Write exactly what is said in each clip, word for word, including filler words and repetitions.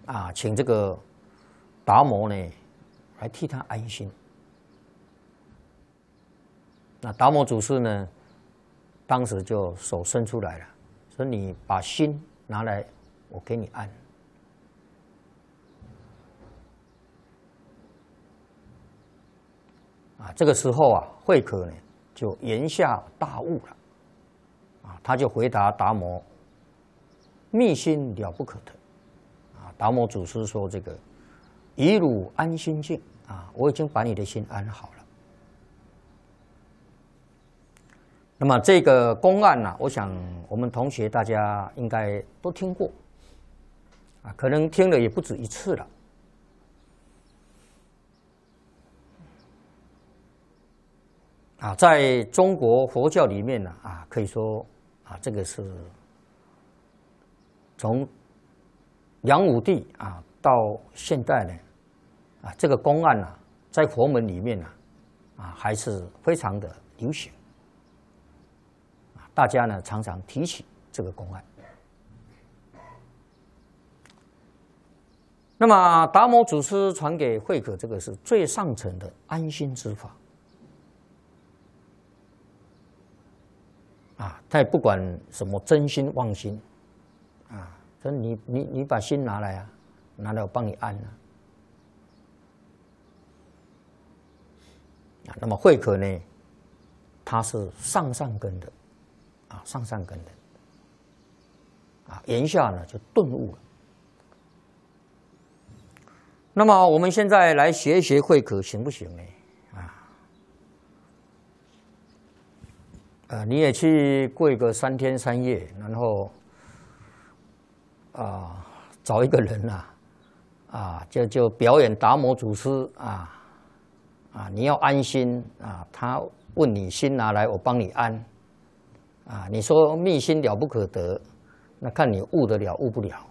啊，请这个达摩呢来替他安心。那达摩祖师呢，当时就手伸出来了，说：“你把心拿来，我给你安。”啊，这个时候啊，慧可呢就言下大悟了，啊，他就回答达摩：“密心了不可得。”啊，达摩祖师说：“这个以汝安心境啊，我已经把你的心安好了。”那么这个公案呢、啊，我想我们同学大家应该都听过，啊，可能听了也不止一次了。啊，在中国佛教里面呢，啊，可以说啊，这个是从梁武帝啊到现在呢，啊，这个公案呢、啊，在佛门里面呢、啊，啊，还是非常的流行。啊，大家呢常常提起这个公案。那么达摩祖师传给慧可，这个是最上层的安心之法。啊，他也不管什么真心妄心，啊，说你你你把心拿来啊，拿来我帮你安啊。啊，那么慧可呢，他是上上根的，啊，上上根的，啊，言下呢就顿悟了。那么我们现在来学一学慧可行不行呢？啊，你也去过一个三天三夜，然后啊找一个人啊，啊就就表演达摩祖师啊啊，你要安心啊，他问你心拿来，我帮你安啊。你说密心了不可得，那看你悟得了悟不了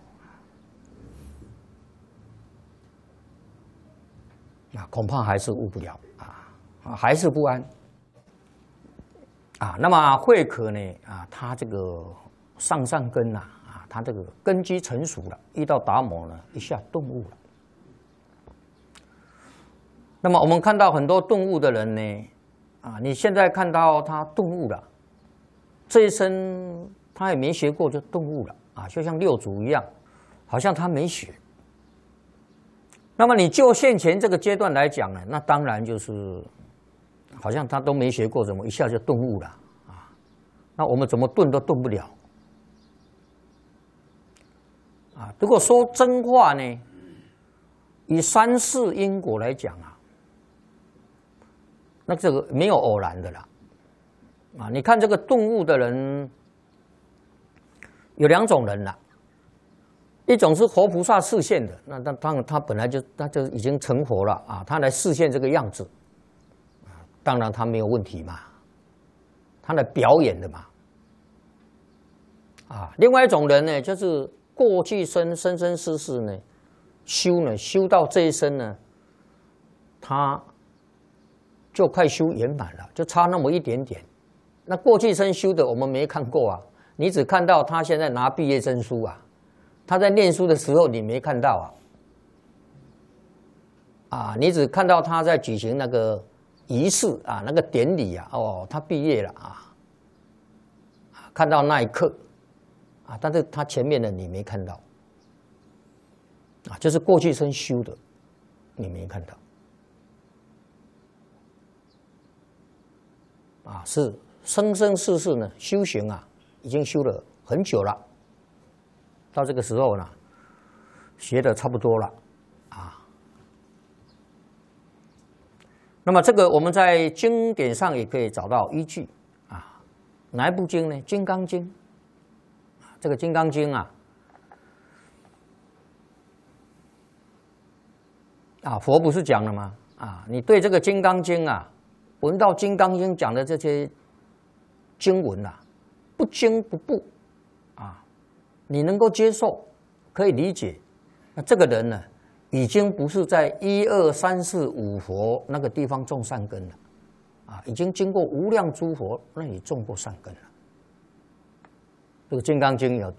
啊，恐怕还是悟不了啊，啊还是不安。啊，那么慧可呢？啊，他这个上上根呐、啊，啊，他这个根基成熟了，遇到达摩呢，一下顿悟了。那么我们看到很多顿悟的人呢，啊，你现在看到他顿悟了，这一生他也没学过就顿悟了啊，就像六祖一样，好像他没学。那么你就现前这个阶段来讲呢，那当然就是。好像他都没学过，怎么一下就顿悟了啊？那我们怎么顿都顿不了啊？如果说真话呢，以三世因果来讲啊，那这个没有偶然的啦啊！你看这个顿悟的人有两种人啦，一种是活菩萨示现的，那他他他本来就他就已经成佛了啊，他来示现这个样子。当然他没有问题嘛，他来表演的嘛，啊，另外一种人呢，就是过去生生生世世呢，修呢修到这一生呢，他就快修圆满了，就差那么一点点。那过去生修的我们没看过啊，你只看到他现在拿毕业证书啊，他在念书的时候你没看到啊，啊，你只看到他在举行那个。仪式啊，那个典礼啊，哦，他毕业了啊，看到那一刻啊，但是他前面的你没看到啊，就是过去生修的，你没看到啊，是生生世世呢修行啊，已经修了很久了，到这个时候呢，学的差不多了。那么这个我们在经典上也可以找到依据啊，哪一部经呢？《金刚经》啊，这个《金刚经》啊，啊，佛不是讲了吗？啊，你对这个《金刚经》啊，闻到《金刚经》讲的这些经文啊，不惊不怖啊，你能够接受，可以理解，那这个人呢？已经不是在一二三四五佛那个地方种善根了，啊，已经经过无量诸佛那里种过善根了。这个《金刚经》有